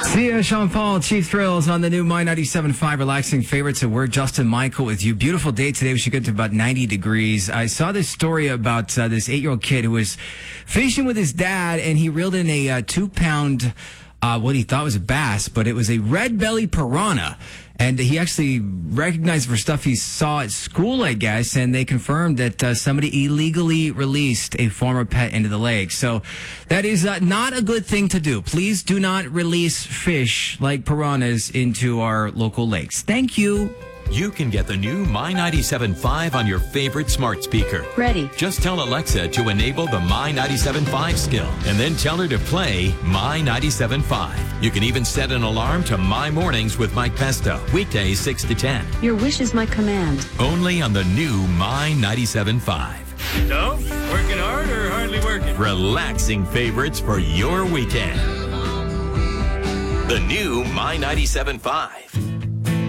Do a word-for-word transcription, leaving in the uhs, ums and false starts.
Sia, Sean Paul, Chief Thrills on the new My ninety-seven point five relaxing favorites. And we're Justin Michael with you. Beautiful day today. We should get to about ninety degrees. I saw this story about uh, this eight-year-old kid who was fishing with his dad, and he reeled in a uh, two-pound, uh, what he thought was a bass, but it was a red-belly piranha. And he actually recognized for stuff he saw at school, I guess, and they confirmed that uh, somebody illegally released a former pet into the lake. So that is uh, not a good thing to do. Please do not release fish like piranhas into our local lakes. Thank you. You can get the new My ninety-seven point five on your favorite smart speaker. Ready. Just tell Alexa to enable the My ninety-seven point five skill, and then tell her to play My ninety-seven point five. You can even set an alarm to My Mornings with Mike Pesto, weekdays six to ten. Your wish is my command. Only on the new My ninety-seven point five. So, working hard or hardly working? Relaxing favorites for your weekend. The new My ninety-seven point five.